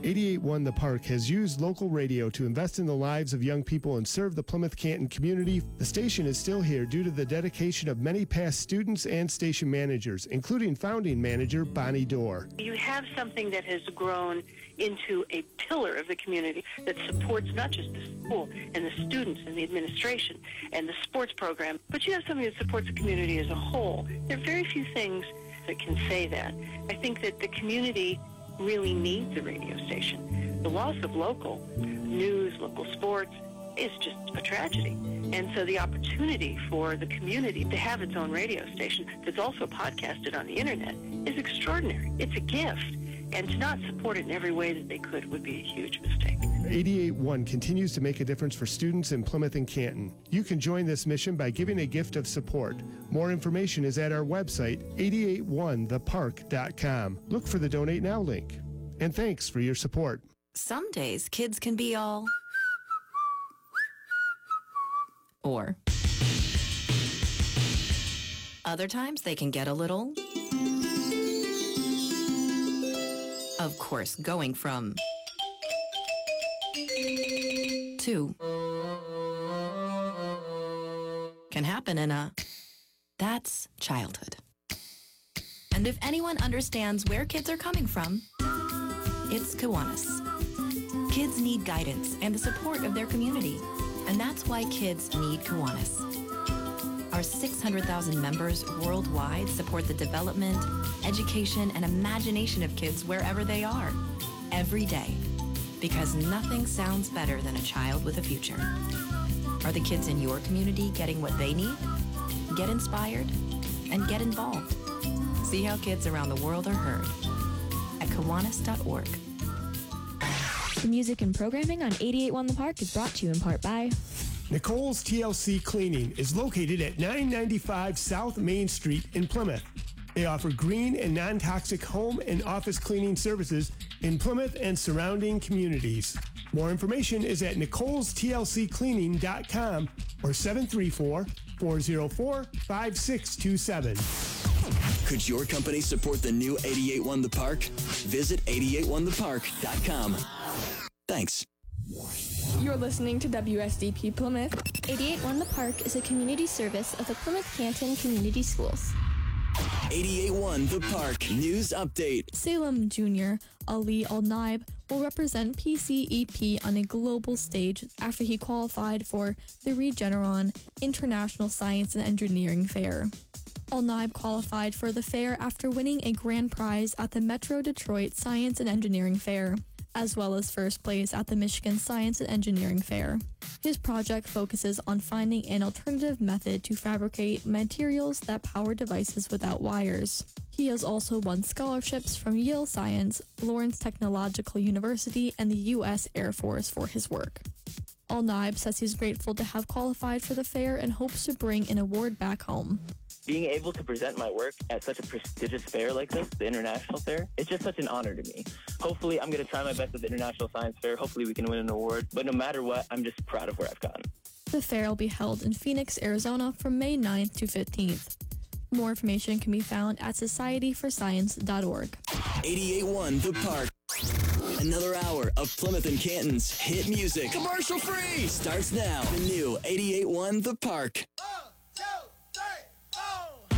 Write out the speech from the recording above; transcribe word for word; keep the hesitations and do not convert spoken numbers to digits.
eighty-eight point one The Park has used local radio to invest in the lives of young people and serve the Plymouth Canton community. The station is still here due to the dedication of many past students and station managers, including founding manager Bonnie Dorr. You have something that has grown into a pillar of the community that supports not just the school and the students and the administration and the sports program, but you have something that supports the community as a whole. There are very few things that can say that. I think that the community really needs a radio station. The loss of local news, local sports, is just a tragedy. And so the opportunity for the community to have its own radio station that's also podcasted on the internet is extraordinary. It's a gift. And to not support it in every way that they could would be a huge mistake. eighty-eight point one continues to make a difference for students in Plymouth and Canton. You can join this mission by giving a gift of support. More information is at our website, eighty-eight one the park dot com. Look for the Donate Now link. And thanks for your support. Some days kids can be all... or... Other times they can get a little... Of course, going from to can happen in a that's childhood. And if anyone understands where kids are coming from, it's Kiwanis. Kids need guidance and the support of their community, and that's why kids need Kiwanis. Our six hundred thousand members worldwide support the development, education, and imagination of kids wherever they are, every day. Because nothing sounds better than a child with a future. Are the kids in your community getting what they need? Get inspired and get involved. See how kids around the world are heard at Kiwanis dot org. The music and programming on eighty-eight point one The Park is brought to you in part by... Nicole's T L C Cleaning is located at nine ninety-five South Main Street in Plymouth. They offer green and non-toxic home and office cleaning services in Plymouth and surrounding communities. More information is at nicoles t l c cleaning dot com or seven three four, four zero four, five six two seven. Could your company support the new eighty-eight point one The Park? Visit eighty-eight one the park dot com. Thanks. You're listening to W S D P Plymouth. eighty-eight point one The Park is a community service of the Plymouth Canton Community Schools. eighty-eight point one The Park News Update. Salem Junior Ali Al-Naib will represent P C E P on a global stage after he qualified for the Regeneron International Science and Engineering Fair. Al-Naib qualified for the fair after winning a grand prize at the Metro Detroit Science and Engineering Fair, as well as first place at the Michigan Science and Engineering Fair. His project focuses on finding an alternative method to fabricate materials that power devices without wires. He has also won scholarships from Yale Science, Lawrence Technological University, and the U S Air Force for his work. Al-Naib says he's grateful to have qualified for the fair and hopes to bring an award back home. Being able to present my work at such a prestigious fair like this, the International Fair, it's just such an honor to me. Hopefully, I'm going to try my best at the International Science Fair. Hopefully, we can win an award. But no matter what, I'm just proud of where I've gotten. The fair will be held in Phoenix, Arizona from May ninth to fifteenth. More information can be found at society for science dot org. eighty-eight point one The Park. Another hour of Plymouth and Canton's hit music. Commercial free! Starts now. The new eighty-eight point one The Park.